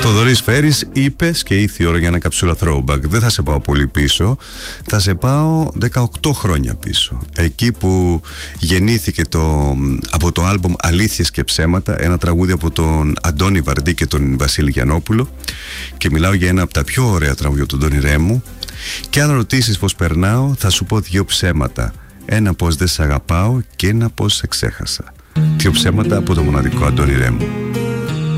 Θοδωρής Φέρης, είπες και ήρθε η ώρα για ένα καψούλα throwback. Δεν θα σε πάω πολύ πίσω, θα σε πάω 18 χρόνια πίσω. Εκεί που γεννήθηκε από το άλμπομ Αλήθειες και Ψέματα, ένα τραγούδι από τον Αντώνη Βαρδί και τον Βασίλη Γιαννόπουλο. Και μιλάω για ένα από τα πιο ωραία τραγούδια του Αντώνη Ρέμου. Και αν ρωτήσεις πως περνάω, θα σου πω δύο ψέματα. Ένα πως δεν σ' αγαπάω και ένα πως σε ξέχασα. Δύο ψέματα από το μοναδικό Αντώνη Ρέμου.